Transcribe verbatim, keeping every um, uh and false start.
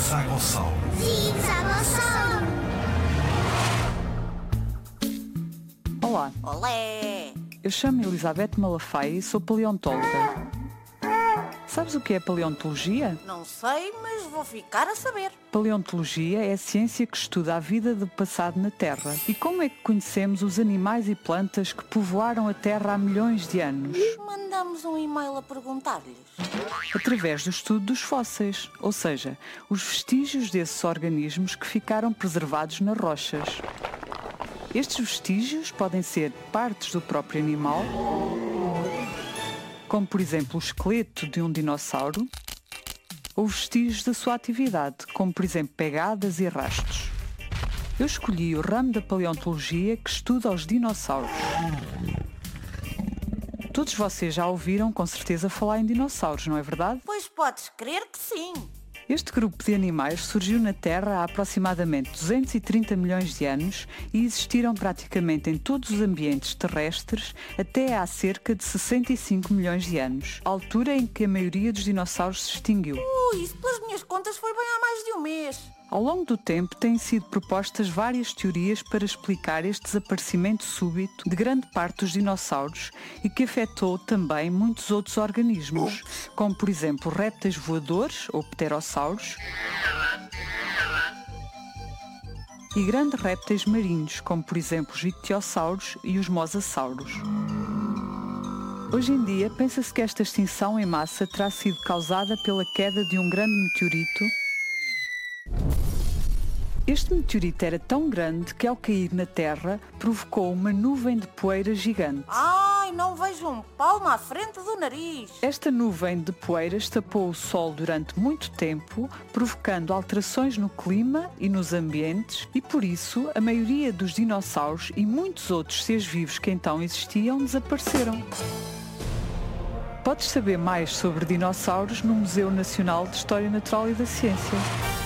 Zigzagossauro. Zigzagossauro. Olá, Olé! eu chamo-me Elizabeth Malafaia e sou paleontóloga. Sabes o que é paleontologia? Não sei, mas vou ficar a saber. Paleontologia é a ciência que estuda a vida do passado na Terra. E como é que conhecemos os animais e plantas que povoaram a Terra há milhões de anos? Mandamos um e-mail a perguntar-lhes. Através do estudo dos fósseis, ou seja, os vestígios desses organismos que ficaram preservados nas rochas. Estes vestígios podem ser partes do próprio animal, como por exemplo o esqueleto de um dinossauro, ou vestígios da sua atividade, como por exemplo pegadas e rastros. Eu escolhi o ramo da paleontologia que estuda os dinossauros. Todos vocês já ouviram com certeza falar em dinossauros, não é verdade? Pois podes crer que sim. Este grupo de animais surgiu na Terra há aproximadamente duzentos e trinta milhões de anos e existiram praticamente em todos os ambientes terrestres até há cerca de sessenta e cinco milhões de anos, altura em que a maioria dos dinossauros se extinguiu. Ui, isso pelas minhas contas foi bem há mais de um mês. Ao longo do tempo têm sido propostas várias teorias para explicar este desaparecimento súbito de grande parte dos dinossauros e que afetou também muitos outros organismos, como por exemplo répteis voadores ou pterossauros e grandes répteis marinhos, como por exemplo os ictiossauros e os mosassauros. Hoje em dia pensa-se que esta extinção em massa terá sido causada pela queda de um grande meteorito. Este meteorito era tão grande que ao cair na Terra provocou uma nuvem de poeira gigante. Ai, não vejo um palmo à frente do nariz. Esta nuvem de poeiras tapou o Sol durante muito tempo, provocando alterações no clima e nos ambientes, e por isso a maioria dos dinossauros e muitos outros seres vivos que então existiam desapareceram. Podes saber mais sobre dinossauros no Museu Nacional de História Natural e da Ciência.